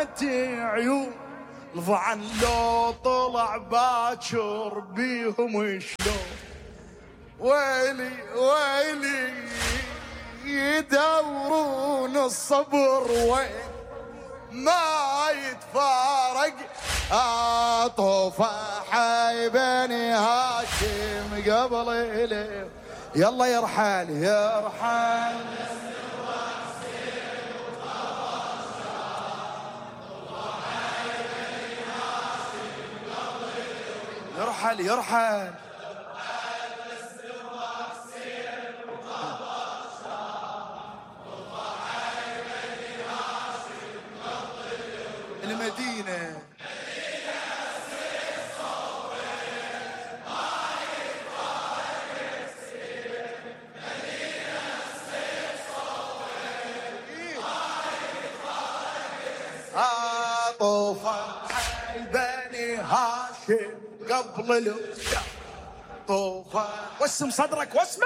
عيون ضعن لو طلع باكر بيهم شلون. ويلي ويلي يدورون الصبر وين ما يتفارق. طوفة حي بني هاشم قبل إليه. يلا يرحل يرحل يرحل يرحل المدينة. طوفان بني هاشم قبل الوسع. طوفان وسم صدرك واسمع.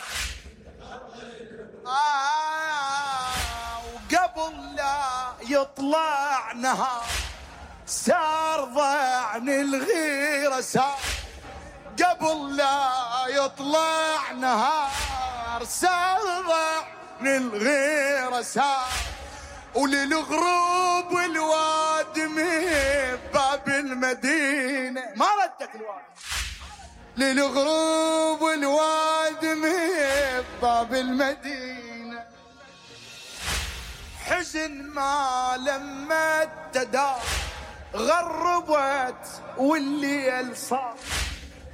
وقبل لا يطلع نهار سار ضعن الغيرة سار. قبل لا يطلع نهار سار ضعن الغيرة سار. وللغروب الوادمي باب المدينة ما ردك الواد. للغروب الوادمي باب المدينة. حزن ما لما التدار غربت والليل صار.